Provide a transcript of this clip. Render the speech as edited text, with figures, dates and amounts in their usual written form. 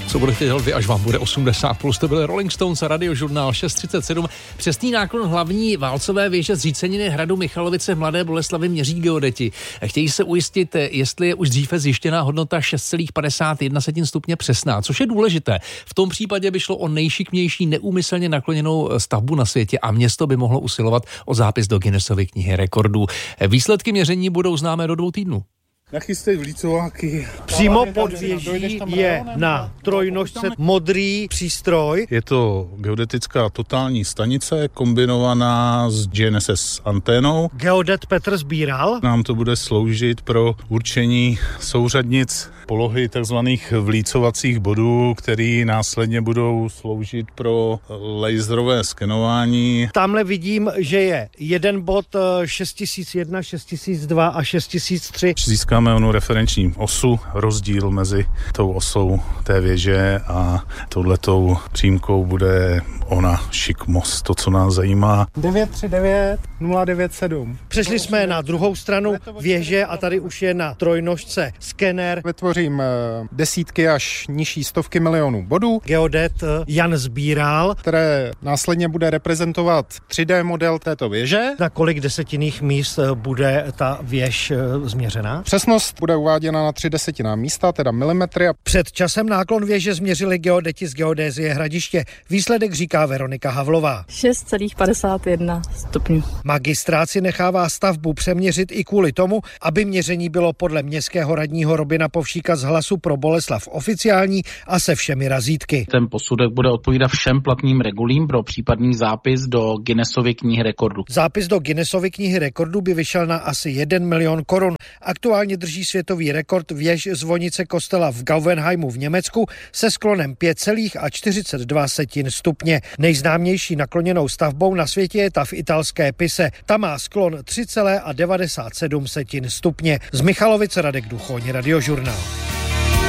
Co budete dělat vy, až vám bude 80+, to byl Rolling Stones a Radiožurnál 6:37. Přesný náklon hlavní válcové věže zříceniny hradu Michalovice v Mladé Boleslavi měří geodeti. Chtějí se ujistit, jestli je už dříve zjištěná hodnota 6,51 stupně přesná, což je důležité. V tom případě by šlo o nejšikmější neúmyslně nakloněnou stavbu na světě a město by mohlo usilovat o zápis do Guinnessovy knihy rekordů. Výsledky měření budou známé do 2 týdnů. Nachystej vlícováky. Přímo pod věží je na trojnožce modrý přístroj. Je to geodetická totální stanice kombinovaná s GNSS anténou. Geodet Petr Sbíral. Nám to bude sloužit pro určení souřadnic polohy takzvaných vlícovacích bodů, které následně budou sloužit pro laserové skenování. Tamhle vidím, že je jeden bod 6001, 6002 a 6003. Získáme onu referenční osu, rozdíl mezi tou osou té věže a touhletou přímkou bude ona šikmost, to, co nás zajímá. 939 097. Přešli jsme na druhou stranu věže a tady už je na trojnožce skener. Vytvořím desítky až nižší stovky milionů bodů. Geodet Jan Sbíral, které následně bude reprezentovat 3D model této věže. Na kolik desetinných míst bude ta věž změřena? Přesnost bude uváděna na 3/10 místa, teda milimetry. Před časem náklon věže změřili geodeti z geodézie Hradiště. Výsledek říká Veronika Havlová. 6,51 stupňů. Magistrát si nechává stavbu přeměřit i kvůli tomu, aby měření bylo podle městského radního Robina Povšíka z Hlasu pro Boleslav oficiální a se všemi razítky. Ten posudek bude odpovídat všem platným regulím pro případný zápis do Guinnessovy knihy rekordů. Zápis do Guinnessovy knihy rekordů by vyšel na asi 1 milion korun. Aktuálně drží světový rekord věž zvonice kostela v Gauvenheimu v Německu se sklonem 5,42 stupně. Nejznámější nakloněnou stavbou na světě je ta v italské Pise. Ta má sklon 3,97 stupně. Z Michalovic Radek Duchoň, Radiožurnál.